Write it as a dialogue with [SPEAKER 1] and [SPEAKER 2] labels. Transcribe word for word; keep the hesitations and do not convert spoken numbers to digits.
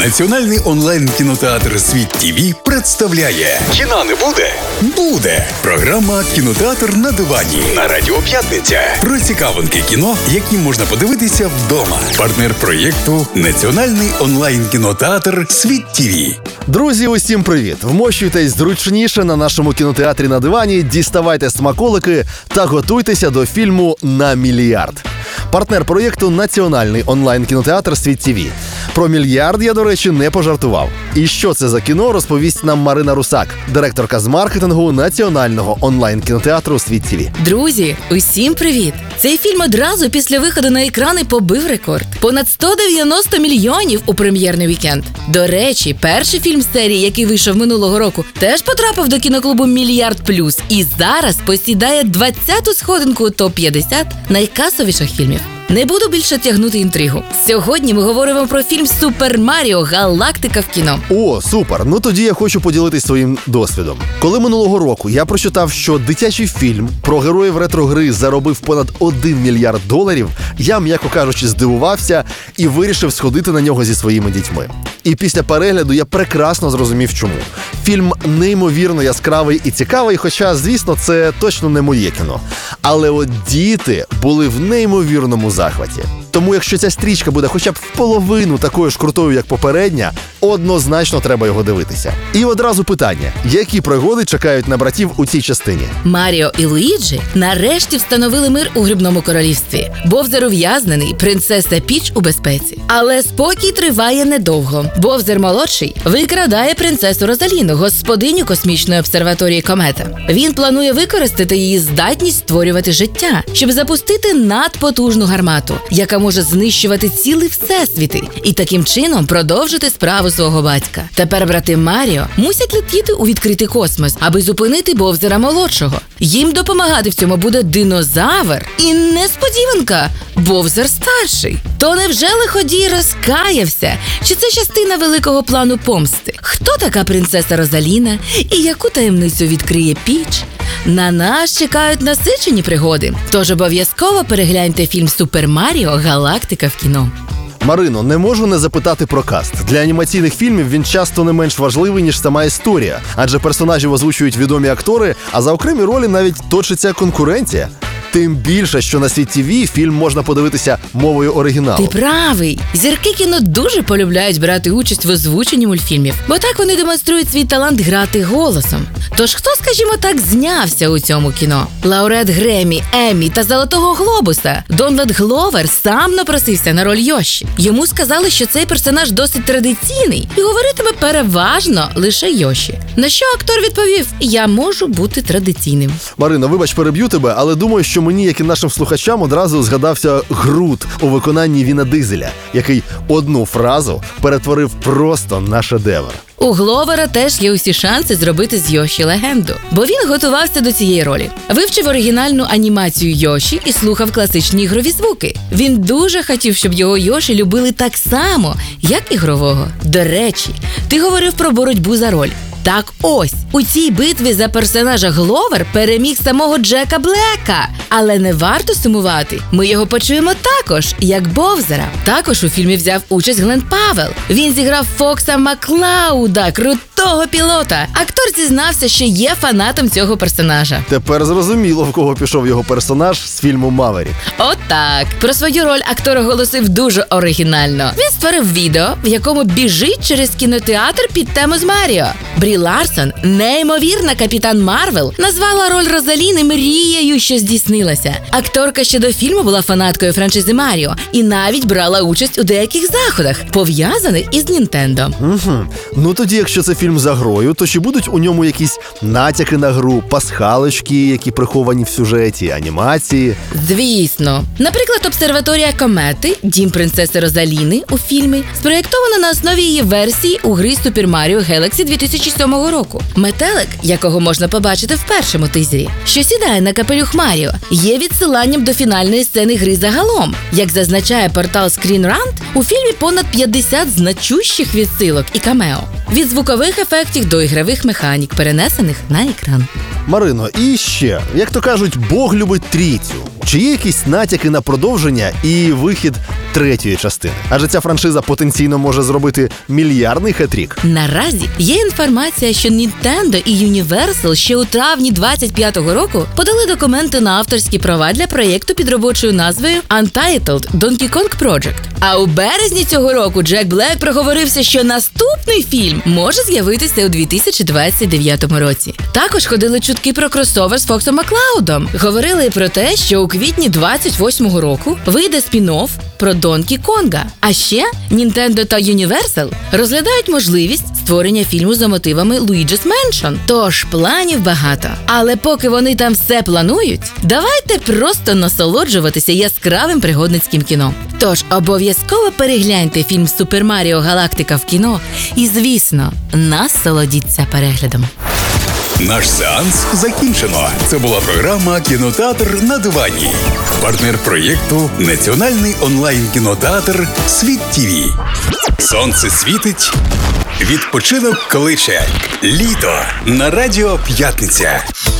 [SPEAKER 1] Національний онлайн-кінотеатр «Світ ТВ» представляє «Кіно не буде? Буде!» Програма «Кінотеатр на дивані» на Радіо П'ятниця. Про цікавинки кіно, які можна подивитися вдома. Партнер проєкту Національний онлайн-кінотеатр «Світ ТВ».
[SPEAKER 2] Друзі, усім привіт! Вмощуйтесь зручніше на нашому кінотеатрі на дивані, діставайте смаколики та готуйтеся до фільму «На мільярд». Партнер проєкту Національний онлайн-кінотеатр «Світ ТВ». Про мільярд я, до речі, не пожартував. І що це за кіно, розповість нам Марина Русак, директорка з маркетингу Національного онлайн-кінотеатру «Світ ТВ».
[SPEAKER 3] Друзі, усім привіт! Цей фільм одразу після виходу на екрани побив рекорд. Понад сто дев'яносто мільйонів у прем'єрний вікенд. До речі, перший фільм з серії, який вийшов минулого року, теж потрапив до кіноклубу «Мільярд плюс» і зараз посідає двадцяту сходинку у топ п'ятдесят найкасовіших фільмів. Не буду більше тягнути інтригу. Сьогодні ми говоримо про фільм «Супер Маріо. Галактика в кіно».
[SPEAKER 2] О, супер! Ну тоді я хочу поділитись своїм досвідом. Коли минулого року я прочитав, що дитячий фільм про героїв ретро-гри заробив понад один мільярд доларів, я, м'яко кажучи, здивувався і вирішив сходити на нього зі своїми дітьми. І після перегляду я прекрасно зрозумів, чому. Фільм неймовірно яскравий і цікавий, хоча, звісно, це точно не моє кіно. Але от діти були в неймовірному захваті. Тому якщо ця стрічка буде хоча б в половину такою ж крутою, як попередня, однозначно треба його дивитися. І одразу питання, які пригоди чекають на братів у цій частині? Маріо
[SPEAKER 3] і Луїджі нарешті встановили мир у Грибному королівстві. Бовзер ув'язнений, принцеса Піч у безпеці. Але спокій триває недовго. Бовзер-молодший викрадає принцесу Розаліну, господиню космічної обсерваторії Комета. Він планує використати її здатність створювати життя, щоб запустити надпотужну гармату, яка може знищувати цілі всесвіти і таким чином продовжити справу свого батька. Тепер брати Маріо мусять летіти у відкритий космос, аби зупинити Бовзера молодшого. Їм допомагати в цьому буде динозавр і несподіванка – Бовзер старший. То невже лиходій розкаявся? Чи це частина великого плану помсти? Хто така принцеса Розаліна і яку таємницю відкриє Піч? На нас чекають насичені пригоди. Тож обов'язково перегляньте фільм «Супер Маріо. Галактика в кіно».
[SPEAKER 2] Марино, не можу не запитати про каст. Для анімаційних фільмів він часто не менш важливий, ніж сама історія. Адже персонажів озвучують відомі актори, а за окремі ролі навіть точиться конкуренція. Тим більше, що на «Світ ТВ» фільм можна подивитися мовою оригіналу.
[SPEAKER 3] Ти правий. Зірки кіно дуже полюбляють брати участь в озвученні мультфільмів, бо так вони демонструють свій талант грати голосом. Тож хто, скажімо так, знявся у цьому кіно? Лауреат Греммі, Еммі та Золотого Глобуса Дональд Гловер сам напросився на роль Йоші. Йому сказали, що цей персонаж досить традиційний і говоритиме переважно лише Йоші. На що актор відповів: «Я можу бути традиційним».
[SPEAKER 2] Марино, вибач, переб'ю тебе, але думаю, що мені, як і нашим слухачам, одразу згадався Грут у виконанні Віна Дизеля, який одну фразу перетворив просто на шедевр.
[SPEAKER 3] У Гловера теж є усі шанси зробити з Йоші легенду, бо він готувався до цієї ролі. Вивчив оригінальну анімацію Йоші і слухав класичні ігрові звуки. Він дуже хотів, щоб його Йоші любили так само, як ігрового. До речі, ти говорив про боротьбу за роль. Так ось, у цій битві за персонажа Гловер переміг самого Джека Блека. Але не варто сумувати, ми його почуємо також, як Бовзера. Також у фільмі взяв участь Глен Павел. Він зіграв Фокса Маклауда, крутого пілота. Актор зізнався, що є фанатом цього персонажа.
[SPEAKER 2] Тепер зрозуміло, в кого пішов його персонаж з фільму «Маверік».
[SPEAKER 3] Отак. Про свою роль актор оголосив дуже оригінально. Він створив відео, в якому біжить через кінотеатр під тему з Маріо. Брі Ларсон, неймовірна капітан Марвел, назвала роль Розаліни мрією, що здійснилася. Акторка ще до фільму була фанаткою франшизи Маріо і навіть брала участь у деяких заходах, пов'язаних із Нінтендо.
[SPEAKER 2] Угу. Ну тоді, якщо це фільм за грою, то чи будуть у ньому якісь натяки на гру, пасхалочки, які приховані в сюжеті, анімації?
[SPEAKER 3] Звісно. Наприклад, обсерваторія Комети, дім принцеси Розаліни у фільмі, спроєктована на основі її версії у грі Super Mario Galaxy дві тисячі сьомого року. Метелик, якого можна побачити в першому тизері, що сідає на капелюх Маріо, є відсиланням до фінальної сцени гри загалом. Як зазначає портал Screen Rant, у фільмі понад п'ятдесят значущих відсилок і камео. Від звукових ефектів до ігрових механік, перенесених на екран.
[SPEAKER 2] Марино, і ще, як то кажуть, Бог любить трійцю. Чи є якісь натяки на продовження і вихід третьої частини? Адже ця франшиза потенційно може зробити мільярдний хет-трік.
[SPEAKER 3] Наразі є інформація, що Nintendo і Universal ще у травні двадцять п'ятого року подали документи на авторські права для проєкту під робочою назвою Untitled Donkey Kong Project. А у березні цього року Джек Блек проговорився, що наступний фільм може з'явитися у дві тисячі двадцять дев'ятому році. Також ходили чутки про кросовер з Фоксом Маклаудом. Говорили про те, що у квітні двадцять восьмого року вийде спін-офф про Донкі Конга. А ще Nintendo та Universal розглядають можливість створення фільму за мотивами Luigi's Mansion. Тож планів багато. Але поки вони там все планують, давайте просто насолоджуватися яскравим пригодницьким кіно. Тож обов'язково перегляньте фільм «Супер Маріо Галактика» в кіно і, звісно, насолодіться переглядом.
[SPEAKER 1] Наш сеанс закінчено. Це була програма «Кінотеатр на дивані». Партнер проєкту – Національний онлайн-кінотеатр «Світ ТІВІ». Сонце світить, відпочинок кличе. Літо на Радіо П'ятниця.